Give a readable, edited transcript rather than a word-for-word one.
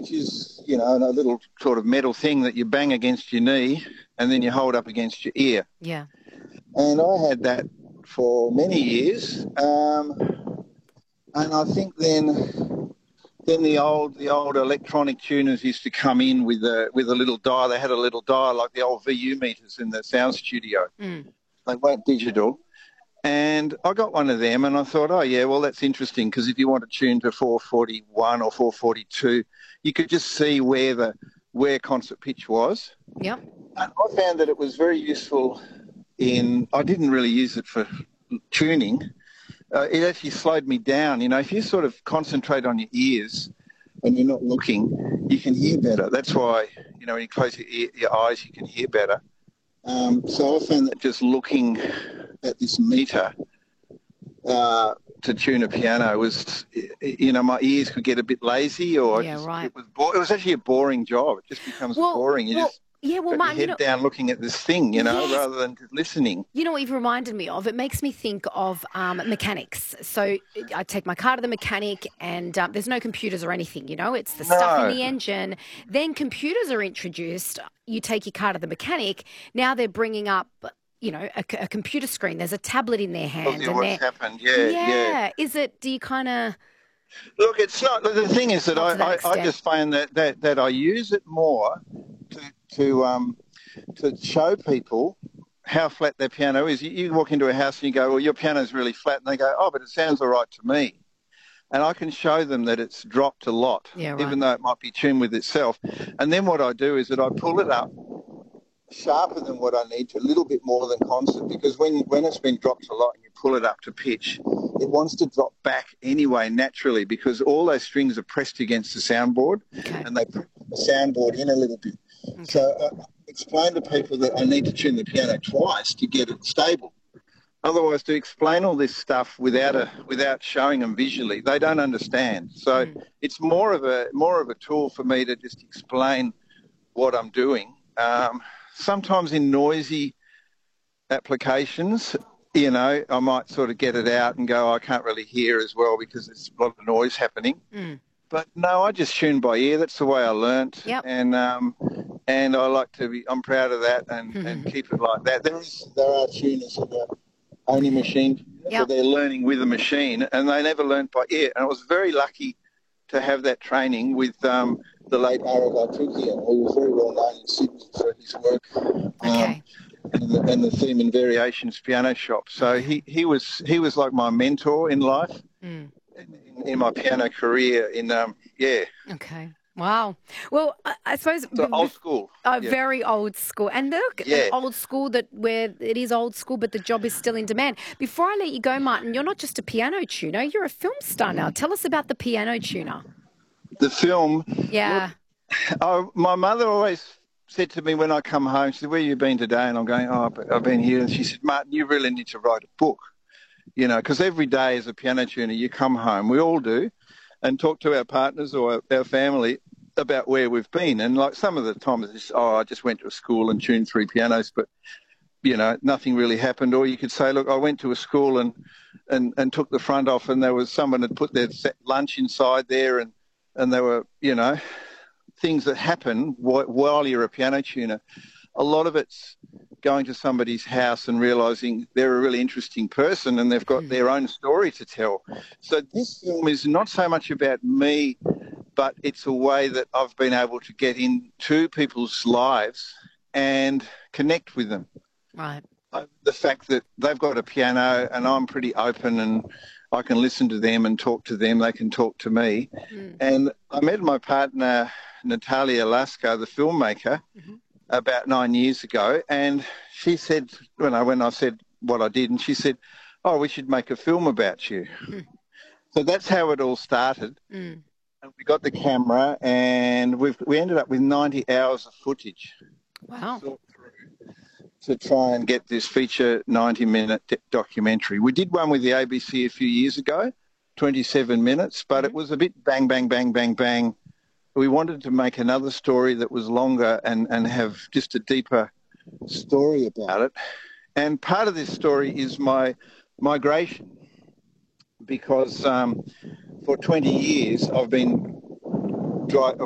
which is, you know, a little sort of metal thing that you bang against your knee and then you hold up against your ear. Yeah. And I had that for many years. And I think then the old electronic tuners used to come in with a little dial. They had a little dial like the old VU meters in the sound studio. Mm. They weren't digital. And I got one of them and I thought, oh, yeah, well, that's interesting because if you want to tune to 441 or 442, you could just see where concert pitch was. Yep. And I found that it was very useful I didn't really use it for tuning. It actually slowed me down. You know, if you sort of concentrate on your ears and you're not looking, you can hear better. That's why, you know, when you close your eyes, you can hear better. So I found that just looking at this meter to tune a piano was, you know, my ears could get a bit lazy, or right. it was actually a boring job. It just becomes boring. You just got Martin, your head down looking at this thing, you know, rather than listening. You know what you've reminded me of? It makes me think of mechanics. So I take my car to the mechanic and there's no computers or anything, you know. It's the stuff in the engine. Then computers are introduced. You take your car to the mechanic. Now they're bringing up, you know, a computer screen. There's a tablet in their hand. Tell you what's happened, yeah. Is it, do you kind of... Look, it's not. The thing is that I just find that I use it more to show people how flat their piano is. You walk into a house and you go, well, your piano's really flat. And they go, oh, but it sounds all right to me. And I can show them that it's dropped a lot, even though it might be tuned with itself. And then what I do is that I pull it up sharper than what I need to, a little bit more than constant, because when it's been dropped a lot and you pull it up to pitch, it wants to drop back anyway naturally because all those strings are pressed against the soundboard and they put the soundboard in a little bit. Okay. So I explain to people that I need to tune the piano twice to get it stable. Otherwise, to explain all this stuff without showing them visually, they don't understand. So it's more of a tool for me to just explain what I'm doing. Sometimes in noisy applications, you know, I might sort of get it out and go, I can't really hear as well because there's a lot of noise happening. But no, I just tune by ear. That's the way I learnt. Yep. And I like to be, I'm proud of that and keep it like that. There are tuners who are only machine, so they're learning with a machine and they never learnt by ear. And I was very lucky to have that training with the late Ara Gartukian, who was very well known in Sydney for his work and the Theme and Variations piano shop. So he was like my mentor in life, in my piano career. Okay. Wow. Well, I suppose old school. Very old school. And look, an old school where it is old school, but the job is still in demand. Before I let you go, Martin, you're not just a piano tuner, you're a film star now. Tell us about the piano tuner. The film. Yeah. Look, my mother always said to me when I come home, she said, where have you been today? And I'm going, I've been here. And she said, Martin, you really need to write a book. You know, because every day as a piano tuner, you come home, we all do, and talk to our partners or our family about where we've been. And like some of the times it's, I just went to a school and tuned 3 pianos, but, you know, nothing really happened. Or you could say, look, I went to a school and took the front off and there was someone had put their lunch inside there and there were, you know, things that happen while you're a piano tuner. A lot of it's going to somebody's house and realising they're a really interesting person and they've got their own story to tell. So this film is not so much about me, but it's a way that I've been able to get into people's lives and connect with them. Right. The fact that they've got a piano and I'm pretty open and I can listen to them and talk to them, they can talk to me. And I met my partner, Natalia Laska, the filmmaker, about 9 years ago, and she said, when I said what I did, and she said, oh, we should make a film about you. So that's how it all started. And we got the camera and we ended up with 90 hours of footage. Wow. To try and get this feature 90-minute documentary. We did one with the ABC a few years ago, 27 minutes, but it was a bit bang, bang, bang, bang, bang. We wanted to make another story that was longer and have just a deeper story about it. And part of this story is my migration because for 20 years I've been